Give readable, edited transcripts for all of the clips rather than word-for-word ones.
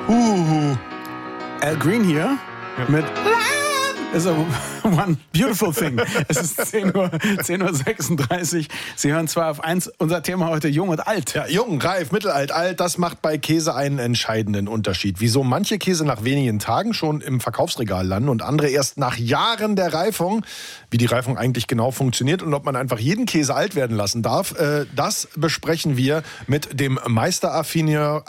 Al Green hier mit is a one beautiful thing. Es ist 10:36 Uhr. Sie hören zwar auf 1, unser Thema heute Jung und Alt. Ja, jung, reif, mittelalt, alt, das macht bei Käse einen entscheidenden Unterschied. Wieso manche Käse nach wenigen Tagen schon im Verkaufsregal landen und andere erst nach Jahren der Reifung. Wie die Reifung eigentlich genau funktioniert und ob man einfach jeden Käse alt werden lassen darf, das besprechen wir mit dem Meisteraffineur,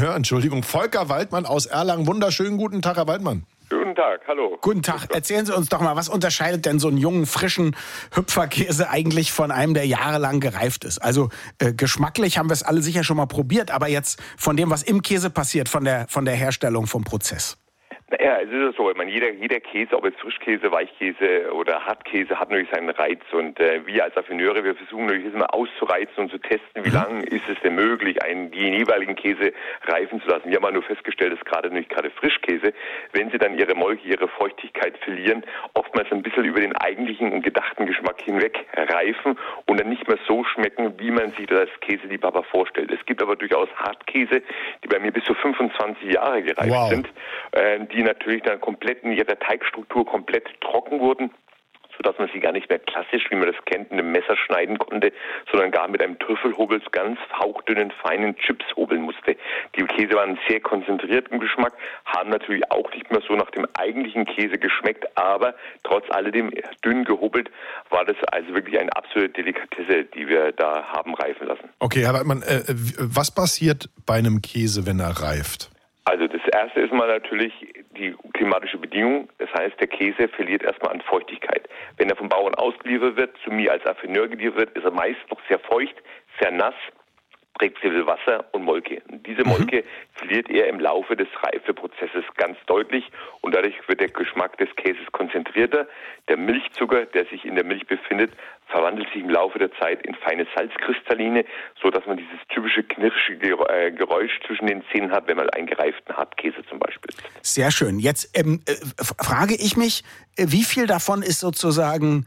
Volker Waldmann aus Erlangen. Wunderschönen guten Tag, Herr Waldmann. Guten Tag, hallo. Guten Tag. Erzählen Sie uns doch mal, was unterscheidet denn so einen jungen, frischen Hüpferkäse eigentlich von einem, der jahrelang gereift ist? Also geschmacklich haben wir es alle sicher schon mal probiert, aber jetzt von dem, was im Käse passiert, von der Herstellung, vom Prozess. Naja, es ist so, jeder Käse, ob jetzt Frischkäse, Weichkäse oder Hartkäse, hat natürlich seinen Reiz und wir als Affineure, wir versuchen natürlich immer auszureizen und zu testen, wie lange ist es denn möglich, die jeweiligen Käse reifen zu lassen. Wir haben aber nur festgestellt, dass gerade Frischkäse, wenn sie dann ihre Molke, ihre Feuchtigkeit verlieren, oftmals ein bisschen über den eigentlichen und gedachten Geschmack hinweg reifen und dann nicht mehr so schmecken, wie man sich das als Käseliebhaber vorstellt. Es gibt aber durchaus Hartkäse, die bei mir bis zu 25 Jahre gereift sind, die natürlich dann komplett in ihrer Teigstruktur komplett trocken wurden, sodass man sie gar nicht mehr klassisch, wie man das kennt, mit einem Messer schneiden konnte, sondern gar mit einem Trüffelhobel ganz hauchdünnen, feinen Chips hobeln musste. Die Käse waren sehr konzentriert im Geschmack, haben natürlich auch nicht mehr so nach dem eigentlichen Käse geschmeckt, aber trotz alledem dünn gehobelt war das also wirklich eine absolute Delikatesse, die wir da haben reifen lassen. Okay, Herr Waldmann, was passiert bei einem Käse, wenn er reift? Also das erste ist mal natürlich die klimatische Bedingung. Das heißt, der Käse verliert erstmal an Feuchtigkeit. Wenn er vom Bauern ausgeliefert wird, zu mir als Affineur geliefert wird, ist er meist noch sehr feucht, sehr nass, trägt sehr viel Wasser und Molke. Und diese Molke verliert er im Laufe des Reifeprozesses ganz deutlich und dadurch wird der Geschmack des Käses konzentrierter. Der Milchzucker, der sich in der Milch befindet, verwandelt sich im Laufe der Zeit in feine Salzkristalline, so dass man dieses typische knirschige Geräusch zwischen den Zähnen hat, wenn man einen gereiften Hartkäse zum Beispiel isst. Sehr schön. Jetzt frage ich mich, wie viel davon ist sozusagen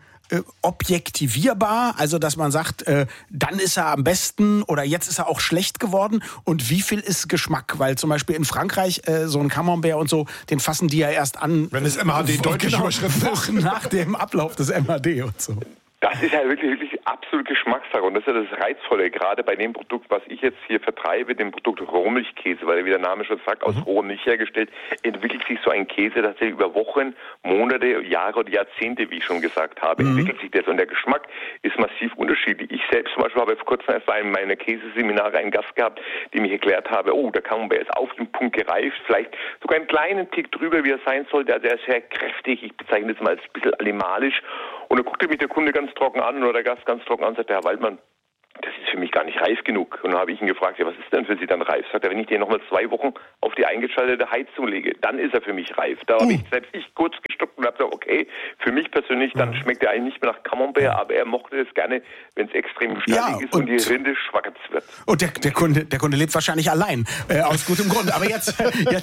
objektivierbar, also dass man sagt, dann ist er am besten oder jetzt ist er auch schlecht geworden und wie viel ist Geschmack? Weil zum Beispiel in Frankreich so ein Camembert und so, den fassen die ja erst an, wenn es MHD deutlich überschritten Wochen nach dem Ablauf des MHD und so. Das ist ja wirklich absolut Geschmackssache und das ist ja das Reizvolle, gerade bei dem Produkt, was ich jetzt hier vertreibe, dem Produkt Rohmilchkäse, weil wie der Name schon sagt, aus roher Milch hergestellt, entwickelt sich so ein Käse tatsächlich über Wochen, Monate, Jahre oder Jahrzehnte, wie ich schon gesagt habe, entwickelt sich das und der Geschmack ist massiv unterschiedlich. Ich selbst zum Beispiel habe vor kurzem erst bei einem meiner Käseseminare einen Gast gehabt, dem ich erklärt habe, der Camembert ist auf dem Punkt gereift, vielleicht sogar einen kleinen Tick drüber, wie er sein sollte, also er ist sehr kräftig, ich bezeichne das mal als ein bisschen animalisch und da guckte mich der Kunde ganz trocken an oder der Gast ganz trocken an und sagte, Herr Waldmann, das ist für mich gar nicht reif genug. Und dann habe ich ihn gefragt, ja, was ist denn für Sie dann reif? Sagt er, wenn ich den nochmal 2 Wochen auf die eingeschaltete Heizung lege, dann ist er für mich reif. Da habe ich selbst kurz gestockt und habe gesagt, okay, für mich persönlich, dann schmeckt er eigentlich nicht mehr nach Camembert, aber er mochte es gerne, wenn es extrem stärkig ist und die Rinde schwarz wird. Und der Kunde lebt wahrscheinlich allein, aus gutem Grund. Aber jetzt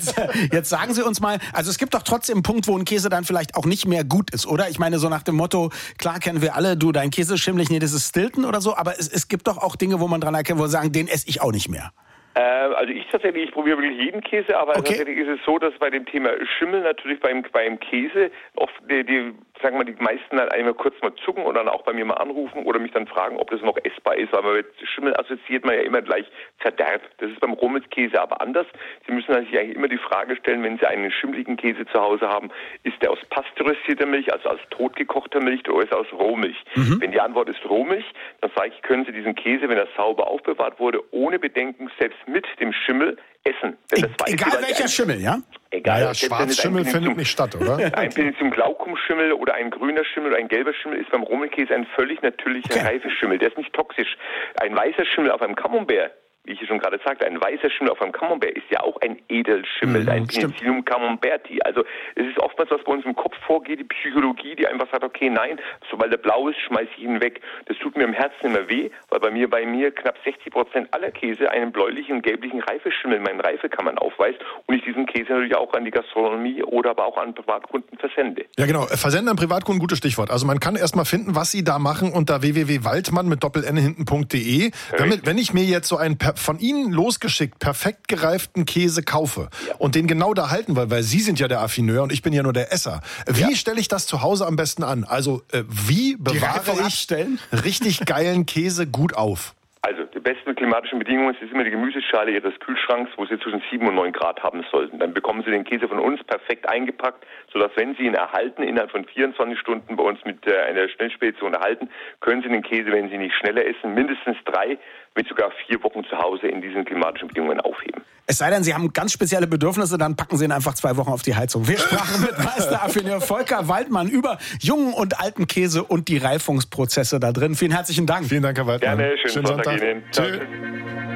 sagen Sie uns mal, also es gibt doch trotzdem einen Punkt, wo ein Käse dann vielleicht auch nicht mehr gut ist, oder? Ich meine, so nach dem Motto, klar kennen wir alle, du, dein Käse ist schimmelig, nee, das ist Stilton oder so, aber es gibt doch auch Dinge, wo man dran erkennt, wo wir sagen, den esse ich auch nicht mehr. Also ich probiere wirklich jeden Käse, aber tatsächlich ist es so, dass bei dem Thema Schimmel natürlich beim Käse oft die meisten dann einmal kurz mal zucken und dann auch bei mir mal anrufen oder mich dann fragen, ob das noch essbar ist, weil man mit Schimmel assoziiert man ja immer gleich Verderb. Das ist beim Rohmilchkäse aber anders. Sie müssen sich eigentlich immer die Frage stellen, wenn Sie einen schimmeligen Käse zu Hause haben, ist der aus pasteurisierter Milch, also aus totgekochter Milch oder ist er aus Rohmilch? Wenn die Antwort ist Rohmilch, dann sage ich, können Sie diesen Käse, wenn er sauber aufbewahrt wurde, ohne Bedenken selbst mit dem Schimmel essen. Egal welcher Schimmel, ja? Egal. Ja, Schwarzschimmel findet nicht statt, oder? Ein Penicillium-Glaucum-Schimmel oder ein grüner Schimmel oder ein gelber Schimmel ist beim Rohmilchkäse ein völlig natürlicher Reifeschimmel. Der ist nicht toxisch. Ein weißer Schimmel auf einem Camembert, wie ich schon gerade sagte, ein weißer Schimmel auf einem Camembert ist ja auch ein Edelschimmel, ein Penicillium camemberti. Also es ist oftmals, was bei uns im Kopf vorgeht, die Psychologie, die einfach sagt, okay, nein, sobald der blau ist, schmeiße ich ihn weg. Das tut mir im Herzen immer weh, weil bei mir knapp 60% aller Käse einen bläulichen, gelblichen Reifeschimmel in meinen Reifekammern aufweist und ich diesen Käse natürlich auch an die Gastronomie oder aber auch an Privatkunden versende. Ja genau, Versenden an Privatkunden, gutes Stichwort. Also man kann erstmal finden, was Sie da machen unter www.waldmann mit Doppel-N hinten.de. Wenn ich mir jetzt so ein von Ihnen losgeschickt perfekt gereiften Käse kaufe und den genau da halten will, weil Sie sind ja der Affineur und ich bin ja nur der Esser. Wie stelle ich das zu Hause am besten an? Also wie bewahre ich richtig geilen Käse gut auf? Also die besten klimatischen Bedingungen ist immer die Gemüseschale Ihres Kühlschranks, wo Sie zwischen 7 und 9 Grad haben sollten. Dann bekommen Sie den Käse von uns perfekt eingepackt, sodass, wenn Sie ihn erhalten, innerhalb von 24 Stunden bei uns mit einer Schnellspedition erhalten, können Sie den Käse, wenn Sie nicht schneller essen, mindestens 3, mit sogar 4 Wochen zu Hause in diesen klimatischen Bedingungen aufheben. Es sei denn, Sie haben ganz spezielle Bedürfnisse, dann packen Sie ihn einfach 2 Wochen auf die Heizung. Wir sprachen mit Meisteraffineur Volker Waldmann über jungen und alten Käse und die Reifungsprozesse da drin. Vielen herzlichen Dank. Vielen Dank, Herr Waldmann. Gerne, schönen Sonntag Ihnen. Tschüss.